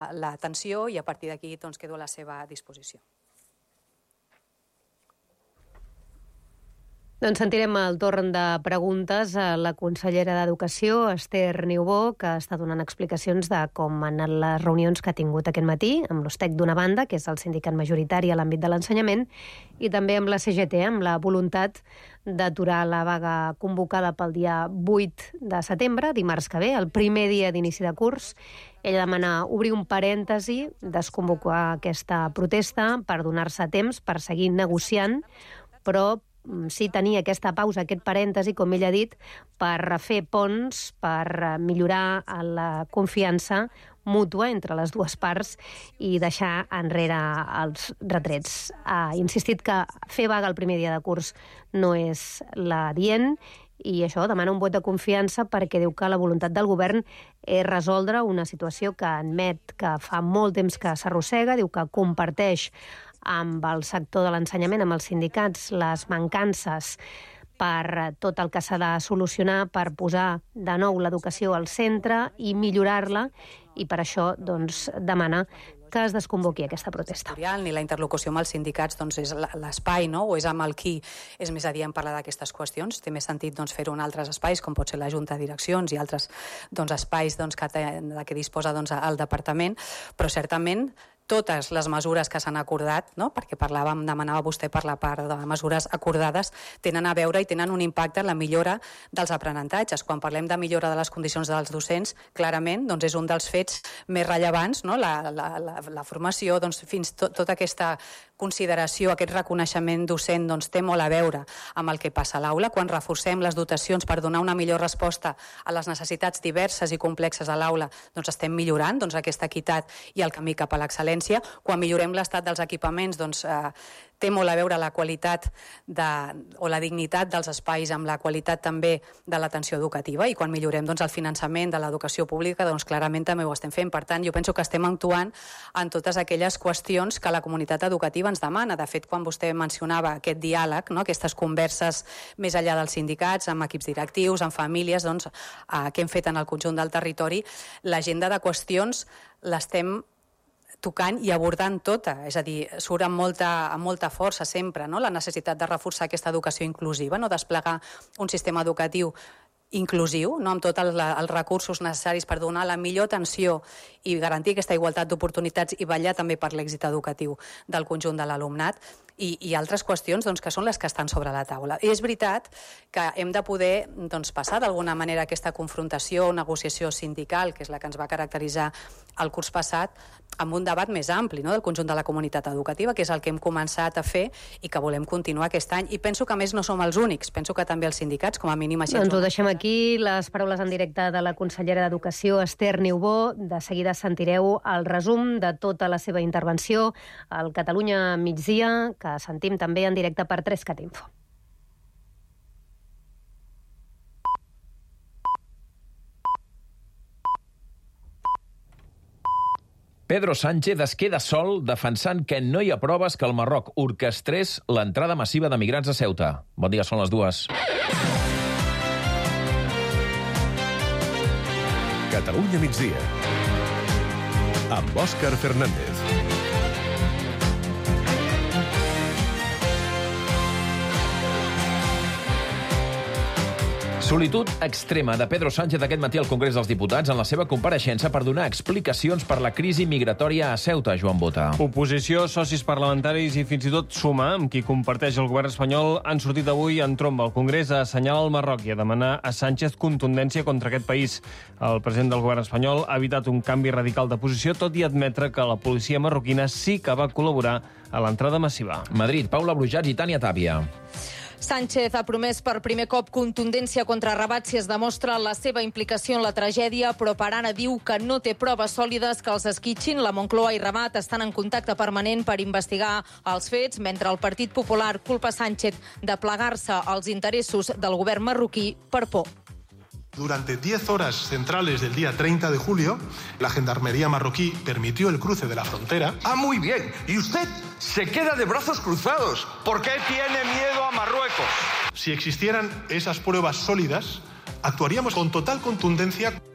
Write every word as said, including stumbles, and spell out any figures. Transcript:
l'atenció i a partir d'aquí doncs, quedo a la seva disposició. Doncs sentirem el torn de preguntes a la consellera d'Educació, Esther Niubó, que està donant explicacions de com han anat les reunions que ha tingut aquest matí, amb l'USTEC d'una banda, que és el sindicat majoritari a l'àmbit de l'ensenyament, i també amb la C G T, amb la voluntat d'aturar la vaga convocada pel dia vuit de setembre, dimarts que ve, el primer dia d'inici de curs. Ella demana obrir un parèntesi, desconvocar aquesta protesta per donar-se temps per seguir negociant, però sí tenir aquesta pausa, aquest parèntesi, com ella ha dit, per refer ponts, per millorar la confiança mútua entre les dues parts i deixar enrere els retrets. Ha insistit que fer vaga el primer dia de curs no és l'adient i això demana un vot de confiança perquè diu que la voluntat del govern és resoldre una situació que admet que fa molt temps que s'arrossega, diu que comparteix amb el sector de l'ensenyament, amb els sindicats, les mancances per tot el que s'ha de solucionar per posar de nou l'educació al centre i millorar-la, i per això doncs, demana que es desconvoqui aquesta protesta. Ni la interlocució amb els sindicats doncs, és l'espai, no? O és amb el qui és més adient parlar d'aquestes qüestions. Té més sentit doncs, fer-ho en altres espais, com pot ser la Junta de Direccions i altres doncs, espais doncs, que, de què disposa doncs, el departament, però certament totes les mesures que s'han acordat, no? Perquè parlàvem, demanava vostè per la part de mesures acordades, tenen a veure i tenen un impacte en la millora dels aprenentatges. Quan parlem de millora de les condicions dels docents, clarament doncs és un dels fets més rellevants, no? la, la, la, la formació, doncs, fins tot, tota aquesta consideració, aquest reconeixement docent doncs, té molt a veure amb el que passa a l'aula. Quan reforcem les dotacions per donar una millor resposta a les necessitats diverses i complexes a l'aula, doncs estem millorant doncs, aquesta equitat i el camí cap a l'excel·lència. Quan millorem l'estat dels equipaments, doncs, eh, té molt a veure la qualitat de, o la dignitat dels espais amb la qualitat també de l'atenció educativa, i quan millorem doncs, el finançament de l'educació pública, doncs clarament també ho estem fent. Per tant, jo penso que estem actuant en totes aquelles qüestions que la comunitat educativa ens demana. De fet, quan vostè mencionava aquest diàleg, no? Aquestes converses més enllà dels sindicats, amb equips directius, amb famílies, doncs, eh, que hem fet en el conjunt del territori, l'agenda de qüestions l'estem tocant i abordant tota, és a dir, surt amb molta, amb molta força sempre, no? La necessitat de reforçar aquesta educació inclusiva, no? Desplegar un sistema educatiu inclusiu, no? Amb tots els recursos necessaris per donar la millor atenció i garantir aquesta igualtat d'oportunitats i vetllar també per l'èxit educatiu del conjunt de l'alumnat, i, i altres qüestions doncs, que són les que estan sobre la taula. I és veritat que hem de poder doncs, passar d'alguna manera aquesta confrontació o negociació sindical, que és la que ens va caracteritzar el curs passat, amb un debat més ampli, no? Del conjunt de la comunitat educativa, que és el que hem començat a fer i que volem continuar aquest any. I penso que a més no som els únics, penso que també els sindicats, com a mínim així... Doncs ho deixem aquí, les paraules en directe de la consellera d'Educació, Esther Niubó. De seguida sentireu el resum de tota la seva intervenció al Catalunya Migdia, que sentim també en directe per Trescat Info. Pedro Sánchez es queda sol defensant que no hi ha proves que el Marroc orquestrés l'entrada massiva de migrants a Ceuta. Bon dia, són les dues. Catalunya migdia. Amb Òscar Fernández. Solitud extrema de Pedro Sánchez aquest matí al Congrés dels Diputats en la seva compareixença per donar explicacions per la crisi migratòria a Ceuta, Joan Bota. Oposició, socis parlamentaris i fins i tot Suma, amb qui comparteix el govern espanyol, han sortit avui en tromba al Congrés a assenyalar el Marroc i a demanar a Sánchez contundència contra aquest país. El president del govern espanyol ha evitat un canvi radical de posició, tot i admetre que la policia marroquina sí que va col·laborar a l'entrada massiva. Madrid, Paula Brujats i Tània Tàpia. Sánchez ha promès per primer cop contundència contra Rabat si es demostra la seva implicació en la tragèdia, però per ara diu que no té proves sòlides que els esquitxin. La Moncloa i Rabat estan en contacte permanent per investigar els fets, mentre el Partit Popular culpa Sánchez de plegar-se als interessos del govern marroquí per por. Durante diez horas centrales del día treinta de julio, la gendarmería marroquí permitió el cruce de la frontera. Ah, muy bien. ¿Y usted se queda de brazos cruzados? ¿Por qué tiene miedo a Marruecos? Si existieran esas pruebas sólidas, actuaríamos con total contundencia.